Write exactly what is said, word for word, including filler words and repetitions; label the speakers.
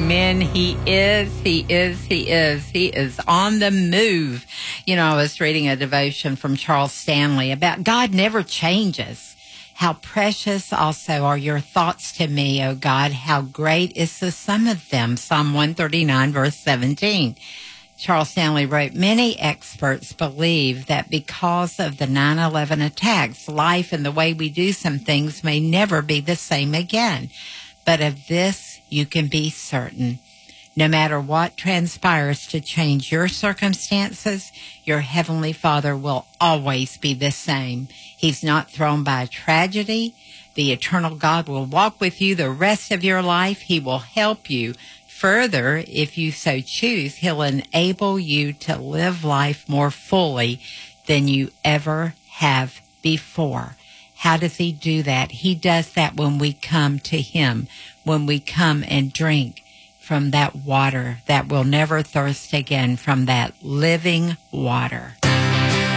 Speaker 1: Amen. He is, he is, he is, he is on the move. You know, I was reading a devotion from Charles Stanley about God never changes. How precious also are your thoughts to me, O God. How great is the sum of them. Psalm one thirty-nine, verse seventeen. Charles Stanley wrote, many experts believe that because of the nine eleven attacks, life and the way we do some things may never be the same again. But of this you can be certain. No matter what transpires to change your circumstances, your Heavenly Father will always be the same. He's not thrown by a tragedy. The eternal God will walk with you the rest of your life. He will help you. Further, if you so choose, He'll enable you to live life more fully than you ever have before. How does He do that? He does that when we come to Him, when we come and drink from that water that will never thirst again, from that living water.